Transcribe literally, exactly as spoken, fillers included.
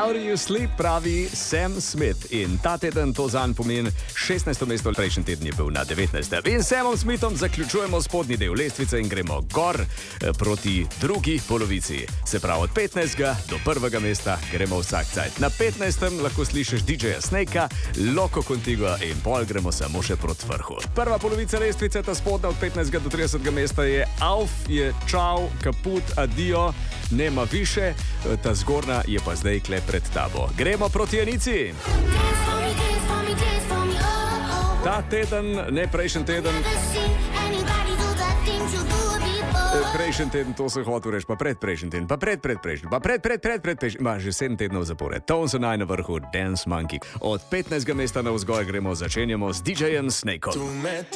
How do you sleep, pravi Sam Smith. In ta teden to zanj pomeni šestnajsto mesto, prejšnji teden je bil na devetnajstem. In s Samom Smithom zaključujemo spodnji del lestvice in gremo gor proti drugi polovici. Se pravi, od petnajstega do prvega mesta gremo vsak cajt. Na petnajstem lahko slišiš D J-ja Snakea, Loco Contigo in pol gremo samo še proti vrhu. Prva polovica lestvice, ta spodnja od petnajstega do tridesetega mesta je auf, je čau, kaput, adijo, nema više, ta zgornja je pa zdaj kle pred tabo. Gremo proti Anici. Ta teden, ne prejšnji teden, prejšnji teden, to sem hotel reči, pa predprejšnji teden, pa predpredprejšnji, pa predpredpredpredprejšnji, ima že sedem tednov zapored. Tones and I na vrhu, Dance Monkey. Od petnajstega mesta na vzgoj gremo, začenjamo z D J-jem Snakeom.